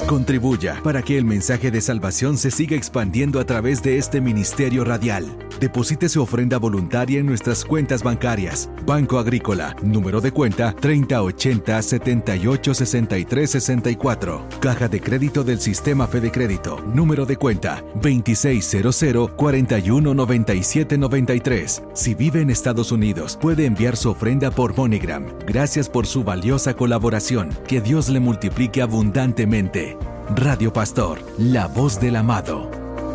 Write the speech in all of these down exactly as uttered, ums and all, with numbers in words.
Contribuya para que el mensaje de salvación se siga expandiendo a través de este ministerio radial. Deposite su ofrenda voluntaria en nuestras cuentas bancarias. Banco Agrícola, número de cuenta treinta ochenta setenta y ocho sesenta y tres sesenta y cuatro. Caja de crédito del Sistema Fede Crédito, número de cuenta veintiséis cero cero cuarenta y uno noventa y siete noventa y tres. Si vive en Estados Unidos, puede enviar su ofrenda por MoneyGram. Gracias por su valiosa colaboración. Que Dios le multiplique abundantemente. Radio Pastor, la voz del amado.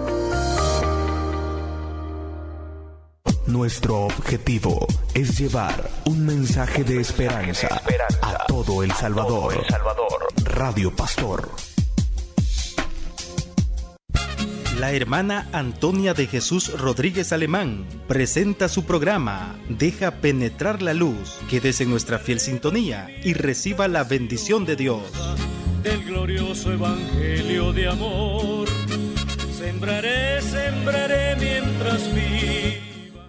Nuestro objetivo es llevar un mensaje de esperanza a todo El Salvador. Radio Pastor. La hermana Antonia de Jesús Rodríguez Alemán presenta su programa Deja penetrar la luz. Quédese en nuestra fiel sintonía y reciba la bendición de Dios. Del glorioso evangelio de amor, sembraré, sembraré mientras viva.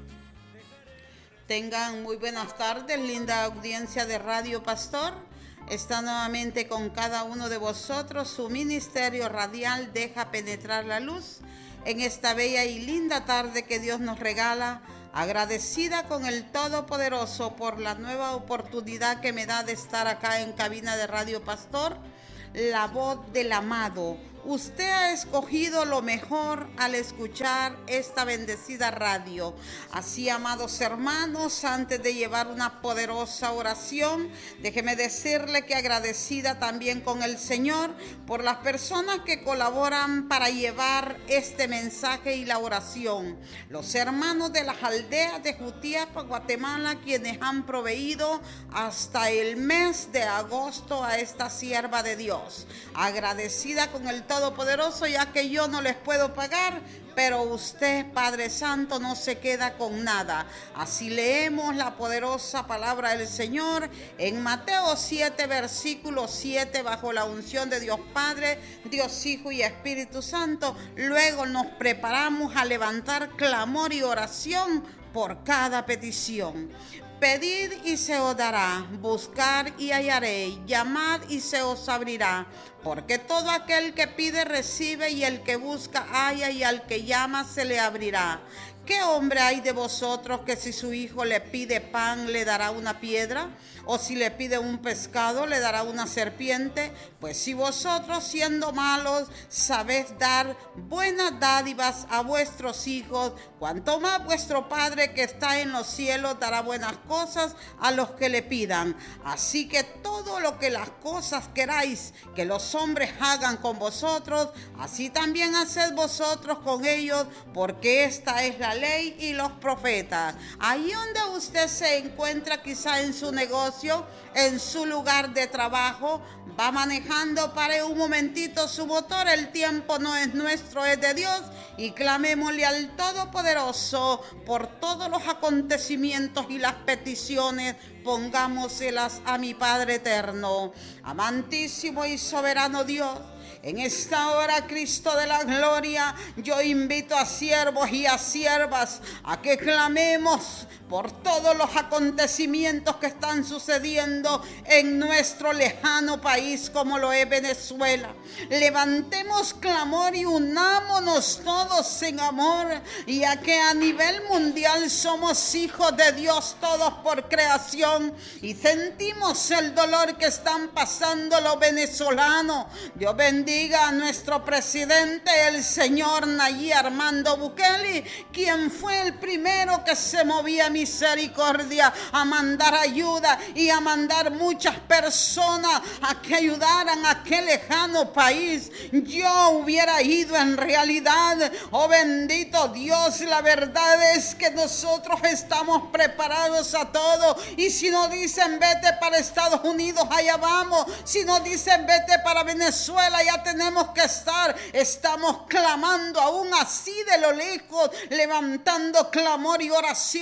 Tengan muy buenas tardes, linda audiencia de Radio Pastor. Está nuevamente con cada uno de vosotros su ministerio radial Deja penetrar la luz en esta bella y linda tarde que Dios nos regala, agradecida con el Todopoderoso por la nueva oportunidad que me da de estar acá en cabina de Radio Pastor, la voz del amado. Usted ha escogido lo mejor al escuchar esta bendecida radio. Así, amados hermanos, antes de llevar una poderosa oración, déjeme decirle que agradecida también con el Señor por las personas que colaboran para llevar este mensaje y la oración. Los hermanos de las aldeas de Jutiapa, Guatemala, quienes han proveído hasta el mes de agosto a esta sierva de Dios. Agradecida con el Todopoderoso, ya que yo no les puedo pagar, pero usted, Padre Santo, no se queda con nada. Así leemos la poderosa palabra del Señor en Mateo siete, versículo siete, bajo la unción de Dios Padre, Dios Hijo y Espíritu Santo. Luego nos preparamos a levantar clamor y oración por cada petición. Pedid y se os dará, buscar y hallaréis, llamad y se os abrirá. Porque todo aquel que pide recibe, y el que busca halla, y al que llama se le abrirá. ¿Qué hombre hay de vosotros que si su hijo le pide pan le dará una piedra? ¿O si le pide un pescado le dará una serpiente? Pues si vosotros, siendo malos, sabéis dar buenas dádivas a vuestros hijos, cuanto más vuestro Padre que está en los cielos dará buenas cosas a los que le pidan. Así que todo lo que las cosas queráis que los hombres hagan con vosotros, así también haced vosotros con ellos, porque esta es la ley y los profetas. Ahí donde usted se encuentra, quizá en su negocio, en su lugar de trabajo, va manejando, pare un momentito su motor. El tiempo no es nuestro, es de Dios, y clamémosle al Todopoderoso por todos los acontecimientos y las peticiones. Pongámoselas a mi Padre eterno. Amantísimo y soberano Dios, en esta hora, Cristo de la gloria, yo invito a siervos y a siervas a que clamemos por todos los acontecimientos que están sucediendo en nuestro lejano país como lo es Venezuela. Levantemos clamor y unámonos todos en amor, ya que a nivel mundial somos hijos de Dios todos por creación, y sentimos el dolor que están pasando los venezolanos. Dios bendiga a nuestro presidente, el señor Nayib Armando Bukele, quien fue el primero que se movía a misericordia, a mandar ayuda y a mandar muchas personas a que ayudaran a aquel lejano país. Yo hubiera ido en realidad, oh bendito Dios. La verdad es que nosotros estamos preparados a todo, y si nos dicen vete para Estados Unidos, allá vamos. Si nos dicen vete para Venezuela, ya tenemos que estar. Estamos clamando aún así de lo lejos, levantando clamor y oración por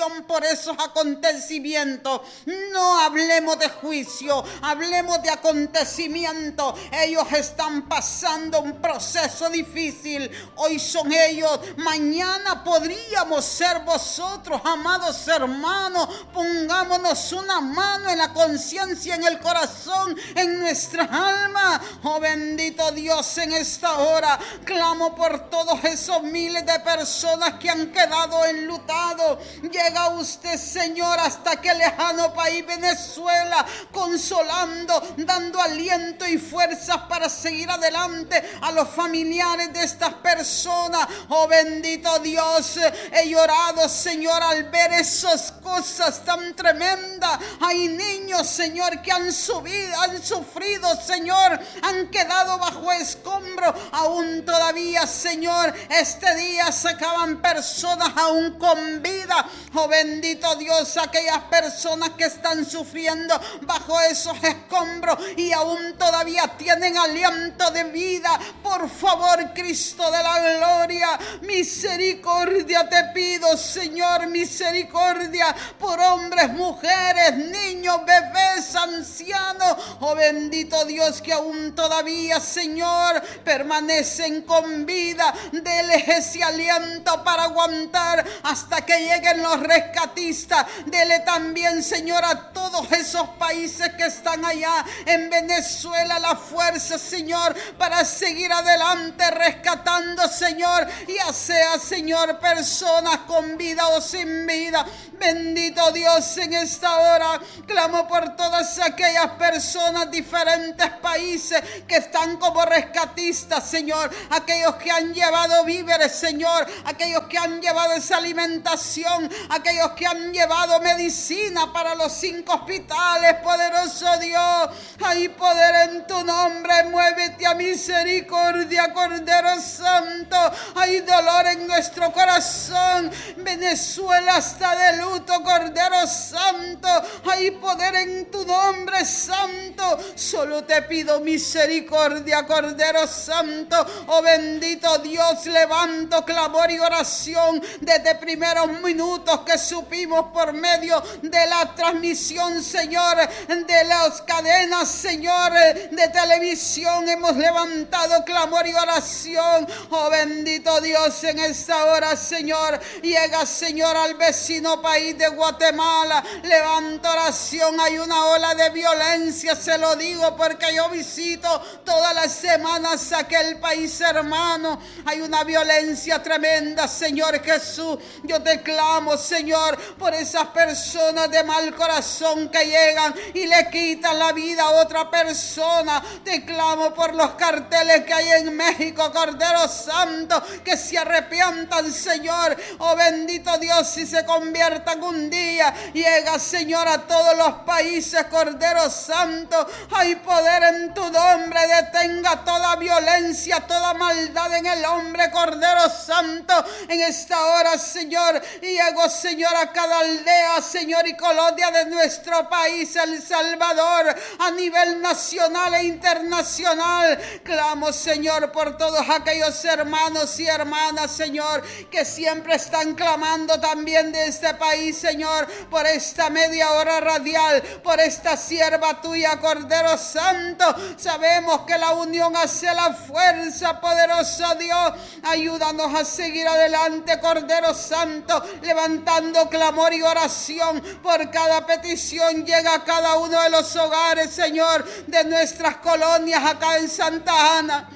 esos acontecimientos. No hablemos de juicio, hablemos de acontecimiento. Ellos están pasando un proceso difícil. Hoy son ellos, mañana podríamos ser vosotros, amados hermanos. Pongámonos una mano en la conciencia, en el corazón, en nuestra alma. Oh bendito Dios, en esta hora clamo por todos esos miles de personas que han quedado enlutados. Llega usted, Señor, hasta aquel lejano país, Venezuela, consolando, dando aliento y fuerzas para seguir adelante a los familiares de estas personas. Oh bendito Dios, he llorado, Señor, al ver esas cosas tan tremendas. Hay niños, Señor, que han subido, han sufrido, Señor, han quedado bajo escombro. Aún todavía, Señor, este día sacaban personas aún con vida. Oh bendito Dios, aquellas personas que están sufriendo bajo esos escombros y aún todavía tienen aliento de vida. Por favor, Cristo de la gloria, misericordia te pido, Señor, misericordia por hombres, mujeres, niños, bebés, ancianos. Oh bendito Dios, que aún todavía, Señor, permanecen con vida. Dele ese aliento para aguantar hasta que lleguen los rescatistas. Dele también, Señor, a todos esos países que están allá en Venezuela la fuerza, Señor, para seguir adelante rescatando, Señor, ya sea, Señor, personas con vida o sin vida. Bendito Dios, en esta hora clamo por todas aquellas personas, diferentes países que están como rescatistas, Señor, aquellos que han llevado víveres, Señor, aquellos que han llevado esa alimentación, aquellos que han llevado medicina para los cinco hospitales. Poderoso Dios, hay poder en tu nombre, muévete a misericordia, Cordero Santo. Hay dolor en nuestro corazón, Venezuela está de luto, Cordero Santo. Hay poder en tu nombre, Santo. Solo te pido misericordia, Cordero Santo. Oh bendito Dios, levanto clamor y oración desde primeros minutos que supimos por medio de la transmisión, Señor, de las cadenas, Señor, de televisión. Hemos levantado clamor y oración. Oh bendito Dios, en esta hora, Señor, llega, Señor, al vecino país de Guatemala. Levanto oración. Hay una ola de violencia, se lo digo porque yo visito todas las semanas aquel país, hermano. Hay una violencia tremenda, Señor Jesús. Yo te clamo, Señor, por esas personas de mal corazón que llegan y le quitan la vida a otra persona. Te clamo por los carteles que hay en México, Cordero Santo, que se arrepientan, Señor. Oh bendito Dios, si se conviertan un día. Llega, Señor, a todos los países, Cordero Santo. Hay poder en tu nombre. Detenga toda violencia, toda maldad en el hombre, Cordero Santo. En esta hora, Señor, llego, Señor, a cada aldea, Señor, y colonia de nuestro país, El Salvador, a nivel nacional e internacional. Clamo, Señor, por todos aquellos hermanos y hermanas, Señor, que siempre están clamando también de este país, Señor, por esta media hora radial, por esta sierva tuya, Cordero Santo. Sabemos que la unión hace la fuerza, poderoso Dios. Ayúdanos a seguir adelante, Cordero Santo, levantando clamor y oración por cada petición. Llega a cada uno de los hogares, Señor, de nuestras colonias acá en Santa Ana.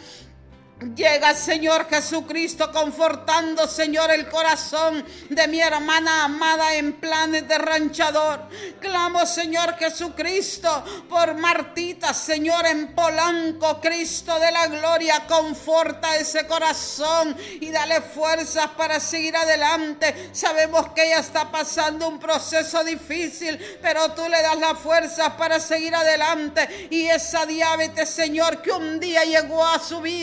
Llega, Señor Jesucristo, confortando, Señor, el corazón de mi hermana amada en Planes de Ranchador. Clamo, Señor Jesucristo, por Martita, Señor, en Polanco. Cristo de la gloria, conforta ese corazón y dale fuerzas para seguir adelante. Sabemos que ella está pasando un proceso difícil, pero tú le das las fuerzas para seguir adelante. Y esa diabetes, Señor, que un día llegó a su vida,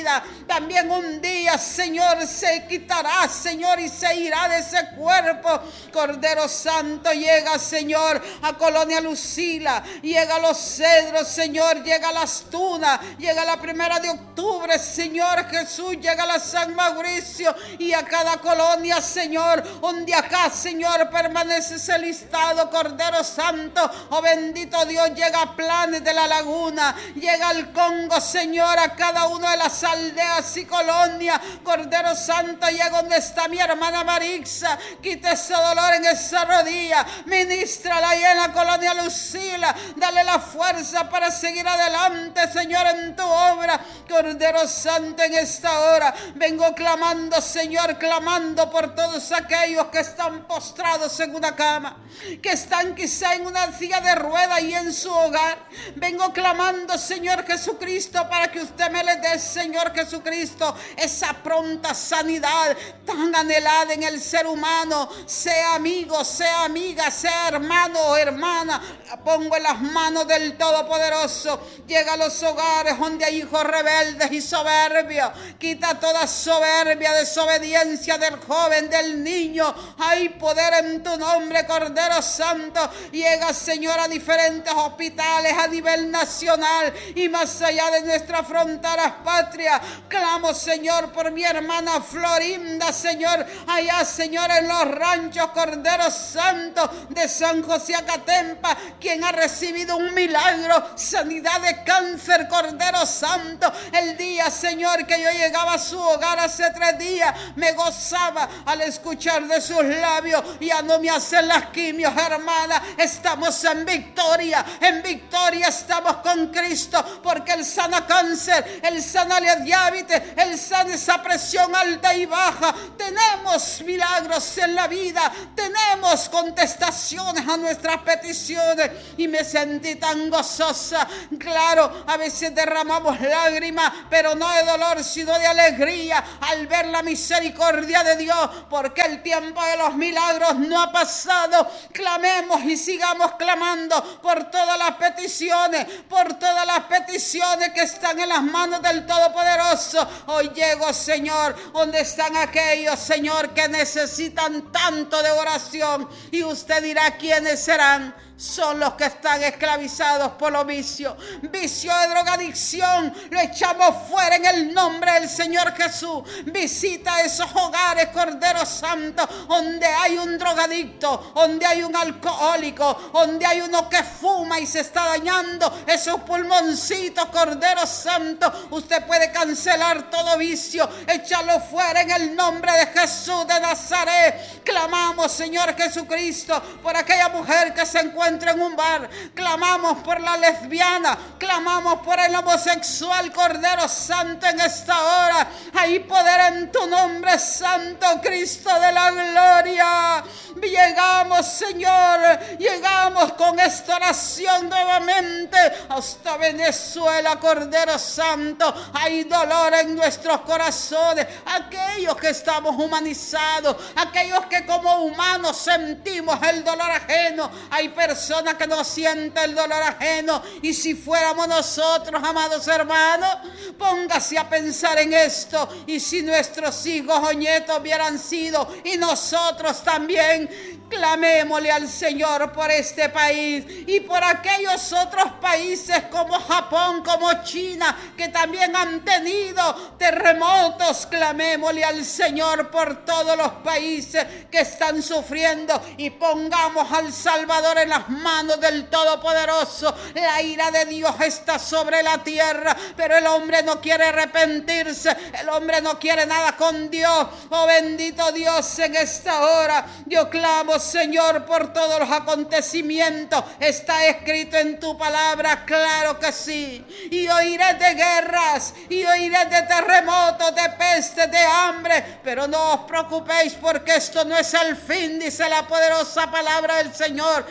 también un día, Señor, se quitará, Señor, y se irá de ese cuerpo. Cordero Santo, llega, Señor, a Colonia Lucila, llega a Los Cedros, Señor, llega a Las Tunas, llega a la primera de octubre, Señor Jesús, llega a la San Mauricio y a cada colonia, Señor, donde acá, Señor, permanece ese listado, Cordero Santo. Oh bendito Dios, llega a Planes de la Laguna, llega al Congo, Señor, a cada una de las aldeas y colonias. Cordero Santo, llega donde está mi hermana Marixa, quita ese dolor en esa rodilla, ministrala ahí en la Colonia Lucila, dale la fuerza para seguir adelante, Señor, en tu obra. Cordero Santo, en esta hora vengo clamando, Señor, clamando por todos aquellos que están postrados en una cama, que están quizá en una silla de rueda y en su hogar. Vengo clamando, Señor Jesucristo, para que usted me le dé, Señor Jesucristo, esa pronta sanidad tan anhelada en el ser humano. Sea amigo, sea amiga, sea hermano o hermana, la pongo en las manos del Todopoderoso. Llega a los hogares donde hay hijos rebeldes y soberbios, quita toda soberbia, desobediencia del joven, del niño. Hay poder en tu nombre, Cordero Santo. Llega, Señor, a diferentes hospitales a nivel nacional y más allá de nuestras fronteras patrias. Clamo, Señor, por mi hermana Florinda, Señor, allá, Señor, en los ranchos, Cordero Santo, de San José Acatempa, quien ha recibido un milagro, sanidad de cáncer, Cordero Santo. El día, Señor, que yo llegaba a su hogar hace tres días, me gozaba al escuchar de sus labios: ya no me hacen las quimios, hermana, estamos en victoria, en victoria estamos con Cristo, porque Él sana cáncer, Él sana la diabetes, Él sana esa presión alta y baja. Tenemos milagros en la vida, tenemos contestaciones a nuestras peticiones, y me sentí tan gozosa. Claro, a veces derramamos lágrimas, pero no de dolor, sino de alegría al ver la misericordia de Dios, porque el tiempo de los milagros no ha pasado. Clamemos y sigamos clamando por todas las peticiones, por todas las peticiones que están en las manos del Todopoderoso. Hoy llego, Señor, donde están aquellos, Señor, que necesitan tanto de oración, y usted dirá: ¿quiénes serán? Son los que están esclavizados por los vicios. Vicio de drogadicción, lo echamos fuera en el nombre del Señor Jesús. Visita esos hogares, Cordero Santo, donde hay un drogadicto, donde hay un alcohólico, donde hay uno que fuma y se está dañando esos pulmoncitos, Cordero Santo. Usted puede cancelar todo vicio, echarlo fuera en el nombre de Jesús de Nazaret. Clamamos, Señor Jesucristo, por aquella mujer que se encuentra en un bar. Clamamos por la lesbiana, clamamos por el homosexual, Cordero Santo, en esta hora. Hay poder en tu nombre, Santo Cristo de la gloria. Llegamos, Señor, llegamos con esta oración nuevamente hasta Venezuela, Cordero Santo. Hay dolor en nuestros corazones, aquellos que estamos humanizados, aquellos que como humanos sentimos el dolor ajeno. Hay personas que no sienten el dolor ajeno, y si fuéramos nosotros, amados hermanos, póngase a pensar en esto. Y si nuestros hijos o nietos hubieran sido, y nosotros también, clamémosle al Señor por este país y por aquellos otros países como Japón, como China, que también han tenido terremotos. Clamémosle al Señor por todos los países que están sufriendo, y pongamos al Salvador en las manos del Todopoderoso. La ira de Dios está sobre la tierra, pero el hombre no quiere arrepentirse, el hombre no quiere nada con Dios. Oh bendito Dios, en esta hora yo clamo, Señor, por todos los acontecimientos. Está escrito en tu palabra, claro que sí. Y oiré de guerras, y oiré de terremotos, de peste, de hambre, pero no os preocupéis, porque esto no es el fin, dice la poderosa palabra del Señor. Es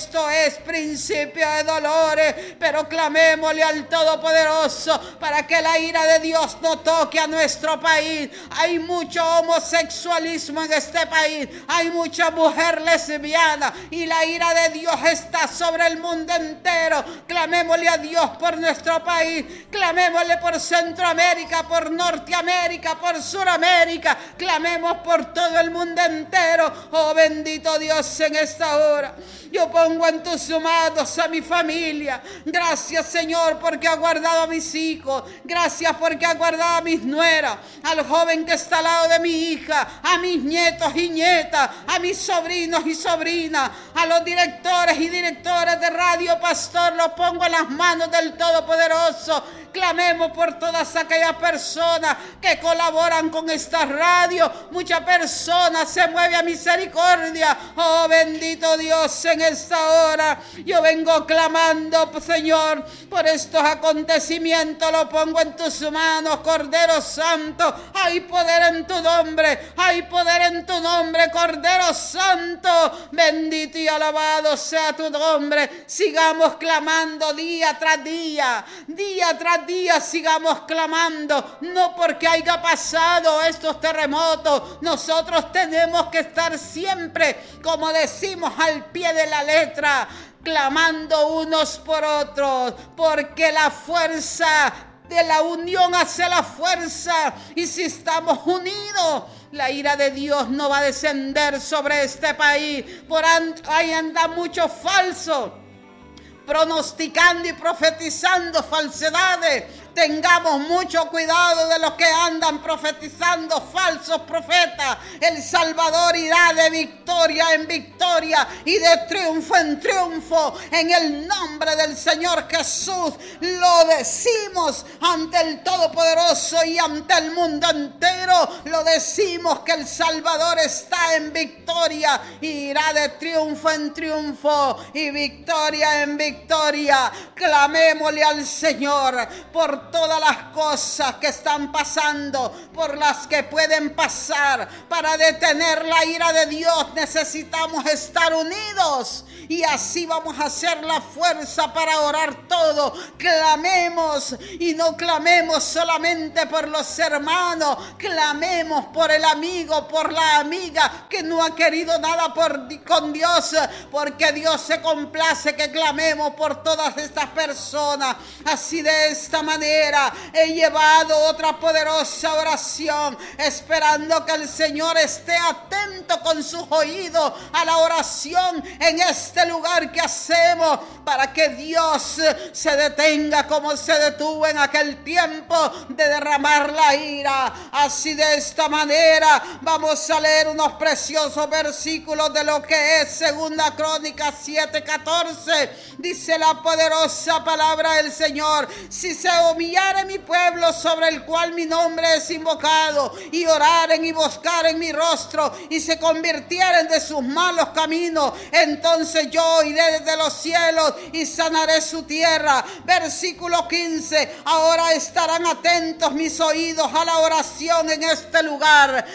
esto es principio de dolores, pero clamémosle al Todopoderoso para que la ira de Dios no toque a nuestro país. Hay mucho homosexualismo en este país, hay mucha mujer lesbiana y la ira de Dios está sobre el mundo entero. Clamémosle a Dios por nuestro país, clamémosle por Centroamérica, por Norteamérica, por Suramérica, clamemos por todo el mundo entero. Oh bendito Dios, en esta hora yo pongo en tus manos a mi familia. Gracias, Señor, porque ha guardado a mis hijos, gracias porque ha guardado a mis nueras, al joven que está al lado de mi hija, a mis nietos y nietas, a mis sobrinos y sobrinas, a los directores y directoras de Radio Pastor. Los pongo en las manos del Todopoderoso. Clamemos por todas aquellas personas que colaboran con esta radio. Muchas personas se mueven a misericordia. Oh bendito Dios, en esta hora yo vengo clamando, Señor, por estos acontecimientos. Lo pongo en tus manos, Cordero Santo. Hay poder en tu nombre, hay poder en tu nombre, Cordero Santo. Bendito y alabado sea tu nombre. Sigamos clamando día tras día, día tras día sigamos clamando, no porque haya pasado estos terremotos. Nosotros tenemos que estar siempre, como decimos, al pie de la letra, clamando unos por otros, porque la fuerza de la unión hace la fuerza, y si estamos unidos, la ira de Dios no va a descender sobre este país. Por ahí anda mucho falso, pronosticando y profetizando falsedades. Tengamos mucho cuidado de los que andan profetizando falsos profetas. El Salvador irá de victoria en victoria y de triunfo en triunfo. En el nombre del Señor Jesús lo decimos ante el Todopoderoso y ante el mundo entero. Lo decimos que el Salvador está en victoria y irá de triunfo en triunfo y victoria en victoria. Clamémosle al Señor por todas las cosas que están pasando, por las que pueden pasar. Para detener la ira de Dios necesitamos estar unidos, y así vamos a hacer la fuerza para orar todo. Clamemos, y no clamemos solamente por los hermanos, clamemos por el amigo, por la amiga que no ha querido nada por, con Dios, porque Dios se complace que clamemos por todas estas personas. Así, de esta manera he llevado otra poderosa oración, esperando que el Señor esté atento con sus oídos a la oración en este lugar que hacemos, para que Dios se detenga como se detuvo en aquel tiempo de derramar la ira. Así, de esta manera vamos a leer unos preciosos versículos de lo que es Segunda Crónicas siete catorce. Dice la poderosa palabra del Señor: si se humillare mi pueblo, sobre el cual mi nombre es invocado, y oraren y buscaren mi rostro, y se convirtieren de sus malos caminos, entonces yo iré desde los cielos y sanaré su tierra. Versículo quince: ahora estarán atentos mis oídos a la oración en este lugar.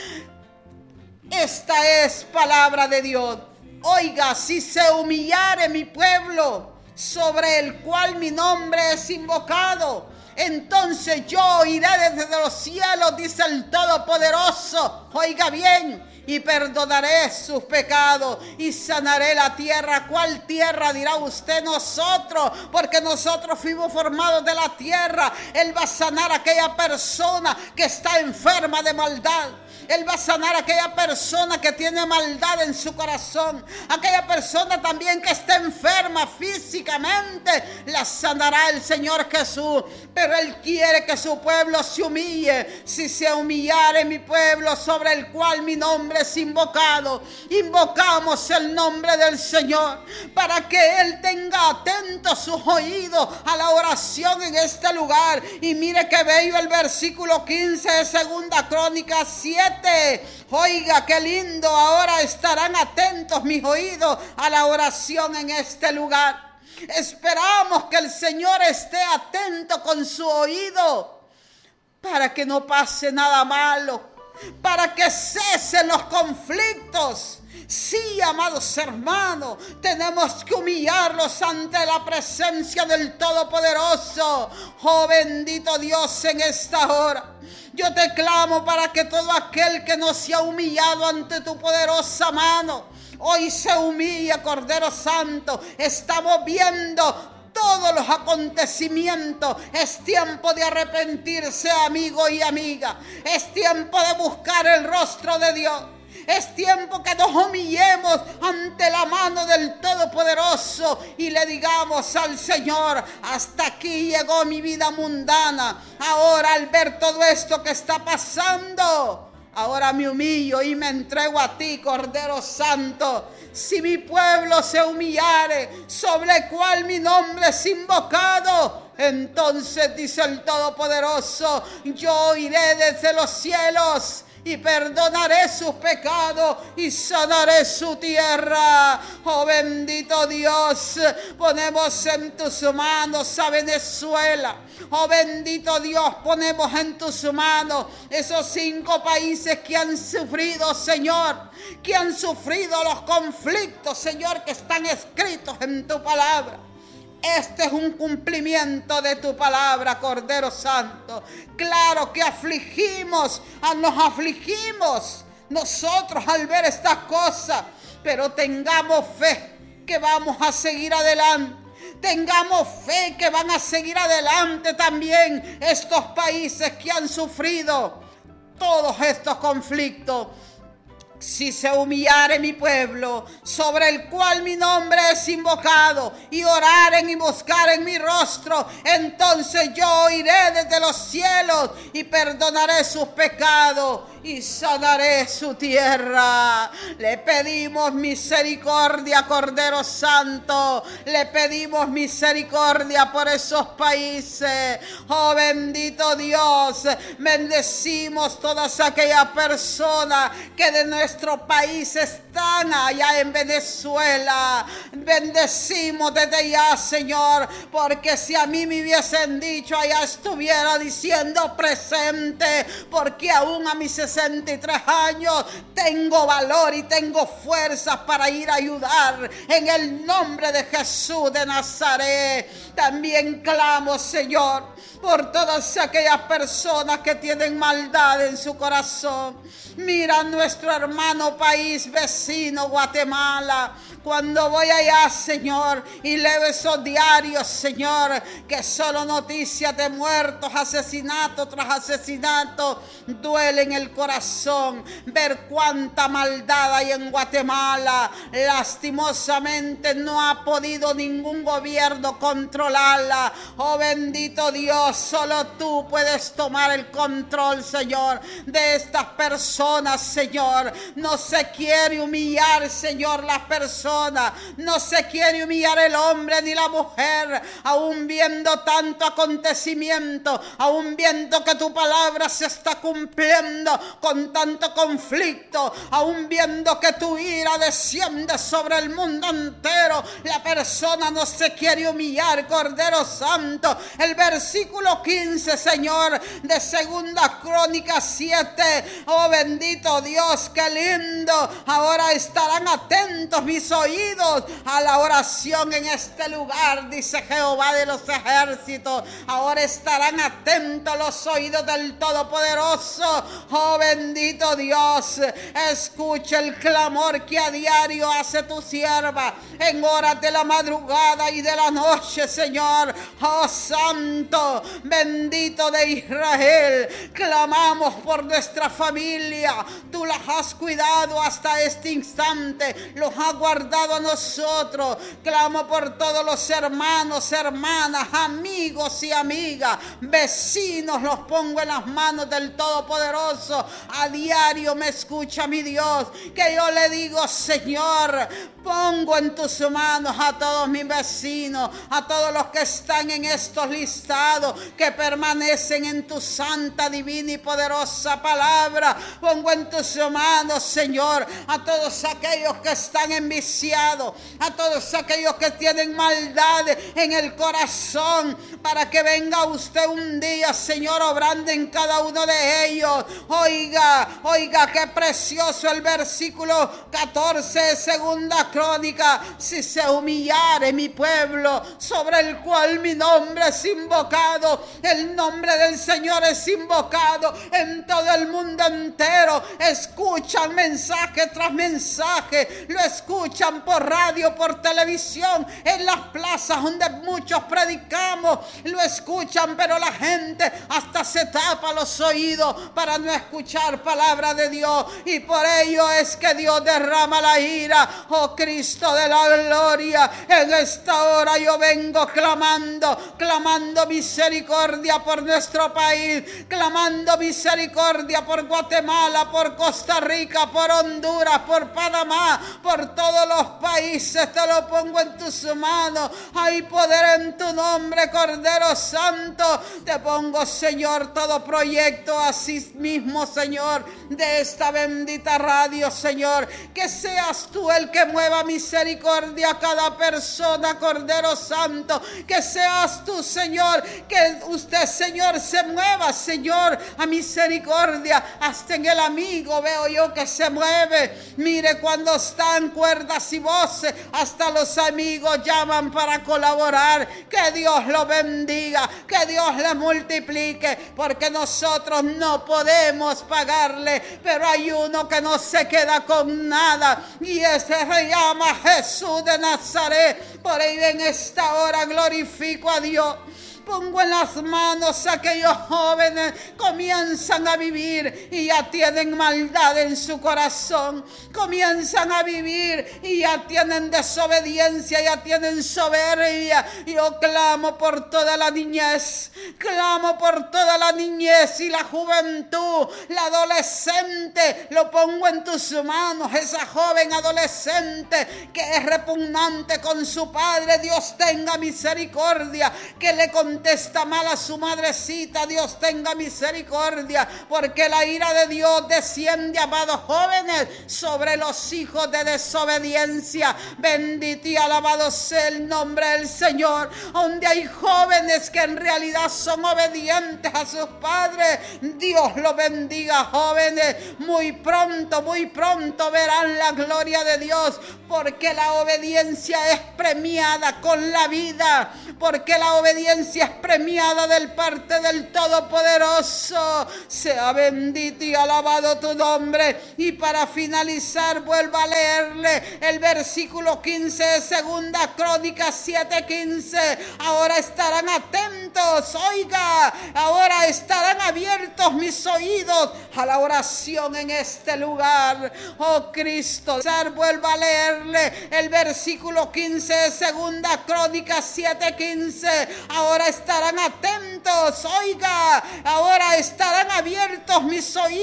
Esta es palabra de Dios. Oiga, si se humillare mi pueblo, sobre el cual mi nombre es invocado, entonces yo iré desde los cielos, dice el Todopoderoso. Oiga bien, y perdonaré sus pecados y sanaré la tierra. ¿Cuál tierra, dirá usted? Nosotros, porque nosotros fuimos formados de la tierra. Él va a sanar a aquella persona que está enferma de maldad. Él va a sanar a aquella persona que tiene maldad en su corazón. Aquella persona también que está enferma físicamente, la sanará el Señor Jesús. Pero Él quiere que su pueblo se humille. Si se humillare mi pueblo, sobre el cual mi nombre es invocado. Invocamos el nombre del Señor para que Él tenga atentos sus oídos a la oración en este lugar. Y mire qué bello el versículo quince de Segunda Crónicas siete. Oiga, qué lindo. Ahora estarán atentos mis oídos a la oración en este lugar. Esperamos que el Señor esté atento con su oído para que no pase nada malo. para que cesen los conflictos. Sí, amados hermanos, tenemos que humillarlos ante la presencia del Todopoderoso. Oh, bendito Dios, en esta hora yo te clamo para que todo aquel que no se ha humillado ante tu poderosa mano, hoy se humilla, Cordero Santo. Estamos viendo todos los acontecimientos. Es tiempo de arrepentirse, amigo y amiga. Es tiempo de buscar el rostro de Dios. Es tiempo que nos humillemos ante la mano del Todopoderoso y le digamos al Señor: hasta aquí llegó mi vida mundana. Ahora, al ver todo esto que está pasando, ahora me humillo y me entrego a ti, Cordero Santo. Si mi pueblo se humillare, sobre el cual mi nombre es invocado, entonces, dice el Todopoderoso, yo iré desde los cielos y perdonaré sus pecados y sanaré su tierra. Oh, bendito Dios, ponemos en tus manos a Venezuela. Oh, bendito Dios, ponemos en tus manos esos cinco países que han sufrido, Señor, que han sufrido los conflictos, Señor, que están escritos en tu palabra. Este es un cumplimiento de tu palabra, Cordero Santo. Claro que afligimos, nos afligimos nosotros al ver estas cosas, pero tengamos fe que vamos a seguir adelante. Tengamos fe que van a seguir adelante también estos países que han sufrido todos estos conflictos. Si se humillare mi pueblo, sobre el cual mi nombre es invocado, y oraren y buscaren mi rostro, entonces yo iré desde los cielos y perdonaré sus pecados y sanaré su tierra. Le pedimos misericordia, Cordero Santo. Le pedimos misericordia por esos países. Oh, bendito Dios, bendecimos todas aquellas personas que de nuestro país están allá en Venezuela. Bendecimos desde ya, Señor, porque si a mí me hubiesen dicho, allá estuviera diciendo presente, porque aún a mis sesenta y tres años tengo valor y tengo fuerzas para ir a ayudar en el nombre de Jesús de Nazaret. También clamo, Señor, por todas aquellas personas que tienen maldad en su corazón. Mira nuestro hermano país vecino, Guatemala. Cuando voy allá, Señor, y leo esos diarios, Señor, que solo noticias de muertos, asesinato tras asesinato, duele en el corazón ver cuánta maldad hay en Guatemala. Lastimosamente no ha podido ningún gobierno controlarla. Oh, bendito Dios, solo tú puedes tomar el control, Señor, de estas personas, Señor. No se quiere humillar, Señor, las personas. No se quiere humillar el hombre ni la mujer, aún viendo tanto acontecimiento, aún viendo que tu palabra se está cumpliendo con tanto conflicto, aún viendo que tu ira desciende sobre el mundo entero. La persona no se quiere humillar, Cordero Santo. El versículo quince, Señor, de Segunda Crónica siete. Oh, bendito Dios, qué lindo. Ahora estarán atentos mis oídos a la oración en este lugar, dice Jehová de los ejércitos. Ahora estarán atentos los oídos del Todopoderoso. Oh, bendito Dios, escucha el clamor que a diario hace tu sierva en horas de la madrugada y de la noche, Señor. Oh, Santo, bendito de Israel, clamamos por nuestra familia. Tú las has cuidado hasta este instante, los has guardado a nosotros. Clamo por todos los hermanos, hermanas, amigos y amigas, vecinos, los pongo en las manos del Todopoderoso. A diario me escucha mi Dios, que yo le digo, Señor, pongo en tus manos a todos mis vecinos, a todos los que están en estos listados, que permanecen en tu santa, divina y poderosa palabra. Pongo en tus manos, Señor, a todos aquellos que están enviciados, a todos aquellos que tienen maldad en el corazón, para que venga usted un día, Señor, obrando en cada uno de ellos. Hoy Oiga, oiga, qué precioso el versículo catorce, segunda Crónica. Si se humillare mi pueblo, sobre el cual mi nombre es invocado, el nombre del Señor es invocado en todo el mundo entero. Escuchan mensaje tras mensaje, lo escuchan por radio, por televisión, en las plazas donde muchos predicamos, lo escuchan, pero la gente hasta se tapa los oídos para no escuchar palabra de Dios, y por ello es que Dios derrama la ira. Oh Cristo de la gloria, en esta hora yo vengo clamando, clamando misericordia por nuestro país, clamando misericordia por Guatemala, por Costa Rica, por Honduras, por Panamá, por todos los países. Te lo pongo en tus manos. Hay poder en tu nombre, Cordero Santo. Te pongo, Señor, todo proyecto así mismo, Señor, de esta bendita radio, Señor. Que seas tú el que mueva misericordia a cada persona, Cordero Santo. Que seas tú, Señor, que usted, Señor, se mueva, Señor, a misericordia. Hasta en el amigo veo yo que se mueve. Mire, cuando están cuerdas y voces, hasta los amigos llaman para colaborar. Que Dios lo bendiga, que Dios le multiplique, porque nosotros no podemos pagarle, pero hay uno que no se queda con nada, y ese se llama Jesús de Nazaret. Por ello en esta hora glorifico a Dios. Pongo en las manos a aquellos jóvenes, comienzan a vivir y ya tienen maldad en su corazón, comienzan a vivir y ya tienen desobediencia, ya tienen soberbia. Yo clamo por toda la niñez, clamo por toda la niñez y la juventud, la adolescente, lo pongo en tus manos, esa joven adolescente que es repugnante con su padre. Dios tenga misericordia, que le contesta mal a su madrecita. Dios tenga misericordia, porque la ira de Dios desciende, amados jóvenes, sobre los hijos de desobediencia. Bendito y alabado sea el nombre del Señor. Donde hay jóvenes que en realidad son obedientes a sus padres, Dios los bendiga, jóvenes. Muy pronto, muy pronto verán la gloria de Dios, porque la obediencia es premiada con la vida, porque la obediencia es premiada del parte del Todopoderoso. Sea bendito y alabado tu nombre. Y para finalizar, vuelvo a leerle el versículo quince de segunda Crónica siete quince. Ahora estarán atentos, oiga, ahora estarán abiertos mis oídos a la oración en este lugar. Oh Cristo, vuelvo a leerle el versículo quince de segunda Crónica siete quince. Ahora estarán atentos, oiga, ahora estarán abiertos mis oídos